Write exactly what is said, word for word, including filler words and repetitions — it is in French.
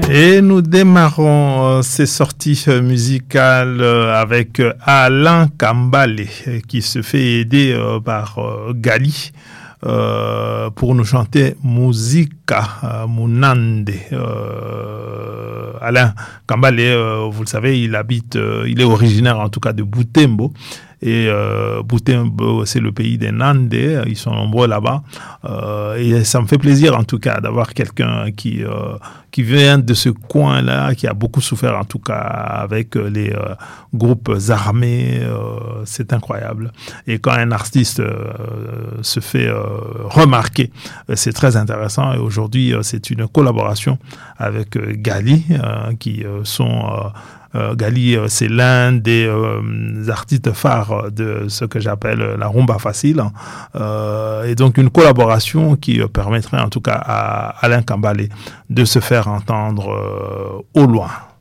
Et nous démarrons euh, ces sorties euh, musicales euh, avec euh, Alain Kambale euh, qui se fait aider euh, par euh, Gali euh, pour nous chanter Musica euh, Munande. Euh, Alain Kambale, euh, vous le savez, il habite, euh, il est originaire en tout cas de Butembo. Et euh, Butembo, c'est le pays des Nande, ils sont nombreux là-bas. Euh, et ça me fait plaisir en tout cas d'avoir quelqu'un qui euh, qui vient de ce coin-là, qui a beaucoup souffert en tout cas avec les euh, groupes armés. Euh, c'est incroyable. Et quand un artiste euh, se fait euh, remarquer, c'est très intéressant. Et aujourd'hui, c'est une collaboration avec euh, Gali, euh, qui euh, sont... Euh, Euh, Gali, euh, c'est l'un des euh, artistes phares de ce que j'appelle la rumba facile. Euh, et donc une collaboration qui euh, permettrait en tout cas à Alain Kambale de se faire entendre euh, au loin.